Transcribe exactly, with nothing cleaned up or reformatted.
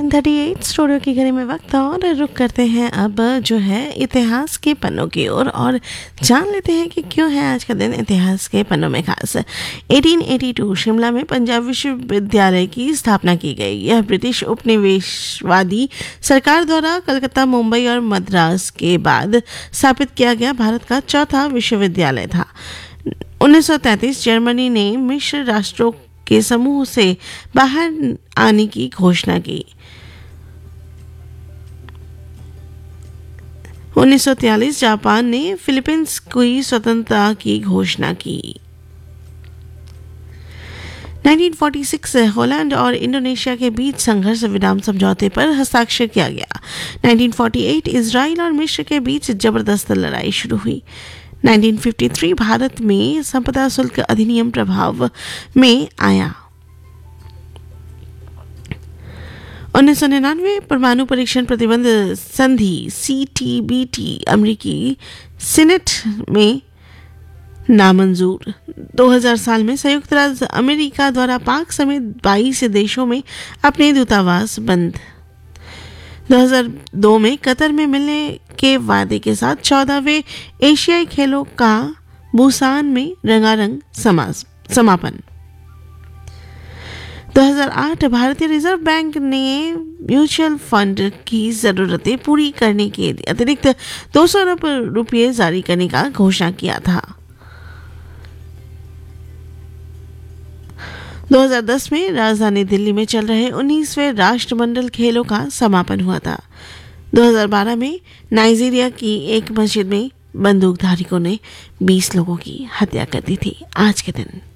Nine thirty at studio की घड़ी में वक्त और रुक करते हैं अब जो है इतिहास के पन्नों की ओर और, और जान लेते हैं कि क्यों है आज का दिन इतिहास के पन्नों में खास। अठारह सौ बयासी शिमला में पंजाब विश्वविद्यालय की स्थापना की गई। यह ब्रिटिश उपनिवेशवादी सरकार द्वारा कलकत्ता, मुंबई और मद्रास के बाद स्थापित किया गया भारत का चौथा विश्वविद्यालय था। उन्नीस सौ तैंतीस जर्मनी ने मिश्र राष्ट्रों के समूह से बाहर आने की घोषणा की। उन्नीस सौ तैंतालीस जापान ने फिलीपींस की स्वतंत्रता की घोषणा की। उन्नीस सौ छियालीस हॉलैंड और इंडोनेशिया के बीच संघर्ष विराम समझौते पर हस्ताक्षर किया गया। उन्नीस सौ अड़तालीस इजराइल और मिस्र के बीच जबरदस्त लड़ाई शुरू हुई। उन्नीस सौ तिरेपन भारत में संपदा शुल्क अधिनियम प्रभाव में आया। उन्नीस सौ निन्यानवे परमाणु परीक्षण प्रतिबंध संधि सी टी बी टी अमेरिकी सीनेट में नामंजूर। दो हज़ार साल में संयुक्त राज्य अमेरिका द्वारा पाक समेत बाईस देशों में अपने दूतावास बंद। दो हज़ार दो में कतर में मिलने के वादे के साथ चौदहवें एशियाई खेलों का बुसान में रंगारंग समापन। दो हज़ार आठ भारतीय रिजर्व बैंक ने म्यूचुअल फंड की जरूरतें पूरी करने के लिए अतिरिक्त दो सौ अरब रुपये जारी करने का घोषणा किया था। दो हज़ार दस में राजधानी दिल्ली में चल रहे उन्नीसवें राष्ट्रमंडल खेलों का समापन हुआ था। दो हज़ार बारह में नाइजीरिया की एक मस्जिद में बंदूकधारियों ने बीस लोगों की हत्या कर दी थी आज के दिन।